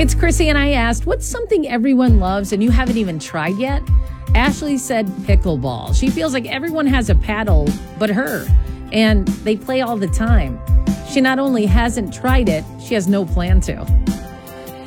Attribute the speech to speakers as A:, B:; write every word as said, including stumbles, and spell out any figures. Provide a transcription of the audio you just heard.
A: It's Chrissy, and I asked, what's something everyone loves and you haven't even tried yet? Ashley said pickleball. She feels like everyone has a paddle but her, and they play all the time. She not only hasn't tried it, she has no plan to.